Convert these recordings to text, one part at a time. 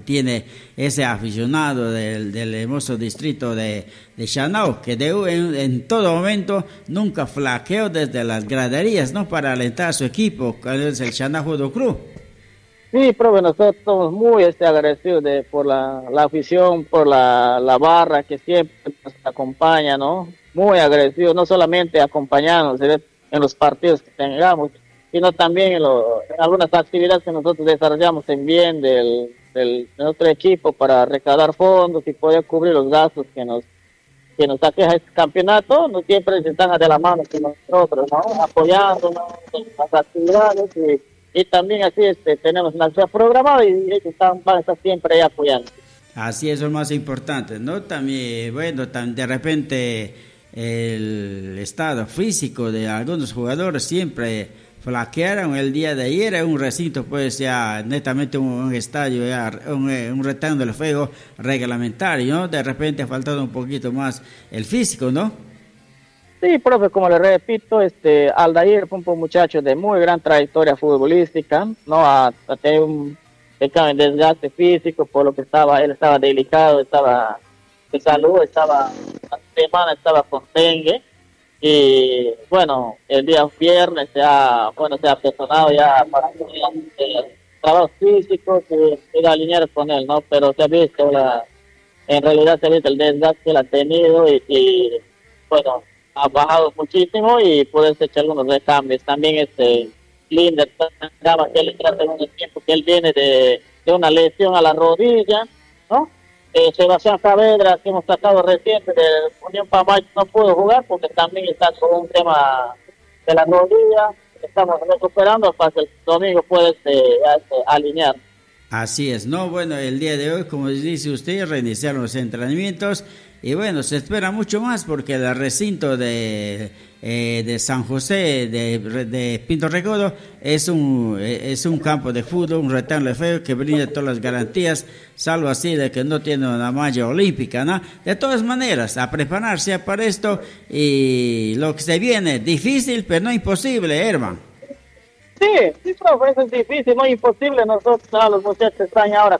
tiene ese aficionado del hermoso distrito de Chanao, que en todo momento nunca flaqueó desde las graderías, ¿no? Para alentar a su equipo, que es el Chanao Fútbol Club. Sí, profe, nosotros estamos muy agradecidos por la afición, por la barra que siempre nos acompaña, ¿no? Muy agradecidos, no solamente acompañarnos en los partidos que tengamos, sino también en algunas actividades que nosotros desarrollamos en bien de nuestro equipo para recaudar fondos y poder cubrir los gastos que nos aqueja este campeonato. No siempre están de la mano con nosotros, ¿no? Apoyándonos en las actividades y también así tenemos una actividad programada y ellos van a estar siempre ahí apoyando. Así es lo más importante, ¿no? También, bueno, de repente el estado físico de algunos jugadores siempre flaquearon el día de ayer. En un recinto pues ya netamente un estadio, ya un rectángulo de juego reglamentario, ¿no? De repente ha faltado un poquito más el físico, ¿no? Sí, profe, como le repito, Aldair fue un muchacho de muy gran trayectoria futbolística, ¿no? A tener un pequeño desgaste físico, por lo que él estaba delicado, estaba de salud, la semana estaba con dengue, y bueno, el día viernes se ha personado ya para trabajo físico que alinear con él, ¿no? Pero se ha visto en realidad se ha visto el desgaste que él ha tenido y bueno, ha bajado muchísimo y puede echar algunos recambios. También Linder, que él entra en un tiempo que él viene de una lesión a la rodilla, ¿no? Sebastián Saavedra, que hemos tratado reciente de Unión Pamay, no pudo jugar porque también está con un tema de la rodilla. Estamos recuperando para que el domingo pueda alinear. Así es, ¿no? Bueno, el día de hoy, como dice usted, reiniciaron los entrenamientos y bueno, se espera mucho más porque el recinto de San José de Pinto Recodo es un campo de fútbol, un rectángulo feo que brinda todas las garantías, salvo así de que no tiene una malla olímpica, ¿no? De todas maneras, a prepararse para esto y lo que se viene, difícil pero no imposible, Herman. Sí, profe, eso es difícil, no es imposible. Nosotros, los muchachos están ahora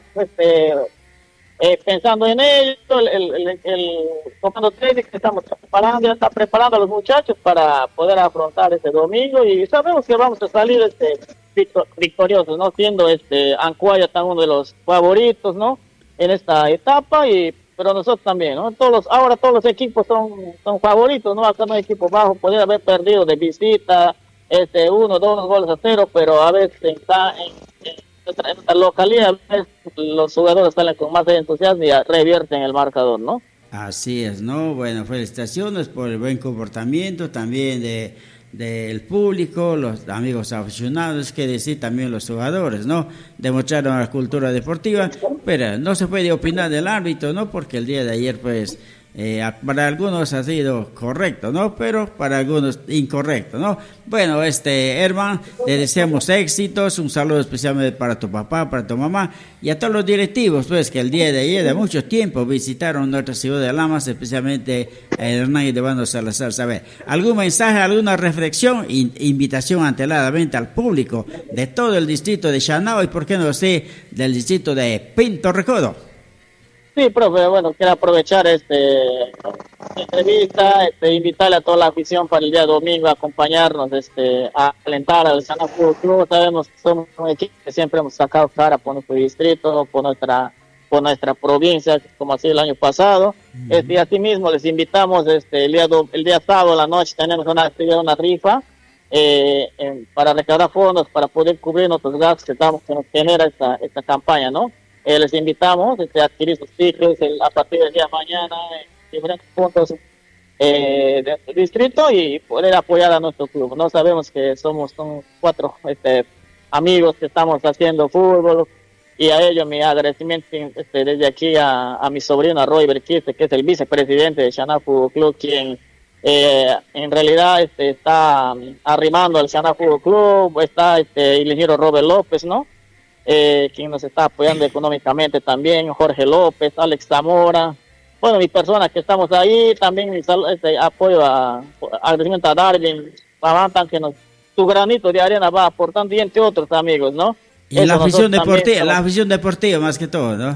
pensando en ello. El comando técnico que estamos preparando, ya está preparando a los muchachos para poder afrontar este domingo y sabemos que vamos a salir victoriosos, ¿no? Siendo Ancuaya tan uno de los favoritos, ¿no? En esta etapa pero nosotros también, ¿no? Ahora todos los equipos son favoritos, ¿no? Acá no hay equipo bajo, podría haber perdido de visita 1-2 goles a 0, pero a veces en nuestra localidad a veces los jugadores salen con más entusiasmo y revierten el marcador, ¿no? Así es, ¿no? Bueno, felicitaciones por el buen comportamiento también del público, los amigos aficionados, que decir también los jugadores, ¿no? Demostraron la cultura deportiva, pero no se puede opinar del árbitro, ¿no? Porque el día de ayer, pues, para algunos ha sido correcto, ¿no? Pero para algunos incorrecto, ¿no? Bueno, Herman, te deseamos éxitos, un saludo especialmente para tu papá, para tu mamá y a todos los directivos, pues, que el día de ayer de mucho tiempo visitaron nuestra ciudad de Lamas, especialmente Hernán de Bando Salazar. ¿Sabe? ¿Algún mensaje, alguna reflexión, invitación anteladamente al público de todo el distrito de Chanao y, por qué no sé, del distrito de Pinto Recodo? Sí, profe, bueno, quiero aprovechar esta entrevista, invitarle a toda la afición para el día domingo a acompañarnos, a alentar al Chanao Fútbol Club. Sabemos que somos un equipo que siempre hemos sacado cara por nuestro distrito, por nuestra provincia, como así el año pasado. Y así mismo les invitamos, el día sábado a la noche tenemos una rifa, para recaudar fondos, para poder cubrir nuestros gastos que nos genera esta campaña, ¿no? Les invitamos a adquirir sus tickets a partir del día de mañana en diferentes puntos del distrito y poder apoyar a nuestro club. No sabemos que somos 4 amigos que estamos haciendo fútbol y a ellos mi agradecimiento desde aquí a mi sobrino Roy Berquiste, que es el vicepresidente de Chanao Fútbol Club, quien en realidad está arrimando al Chanao Fútbol Club. Está el ingeniero Robert López, ¿no? Quien nos está apoyando económicamente también, Jorge López, Alex Zamora, bueno, mis personas que estamos ahí, también mi apoyo agradecimiento a Darwin Pavantan, que su granito de arena va aportando, y entre otros amigos, ¿no? Y la afición deportiva, más que todo, ¿no?